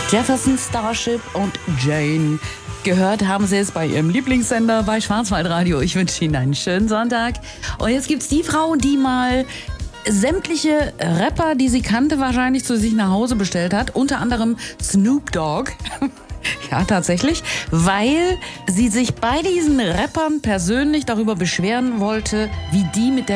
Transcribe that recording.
Jefferson Starship und Jane. Gehört haben Sie es bei Ihrem Lieblingssender bei Schwarzwaldradio. Ich wünsche Ihnen einen schönen Sonntag. Und jetzt gibt's die Frau, die mal sämtliche Rapper, die sie kannte, wahrscheinlich zu sich nach Hause bestellt hat. Unter anderem Snoop Dogg. Ja, tatsächlich, weil sie sich bei diesen Rappern persönlich darüber beschweren wollte, wie die mit der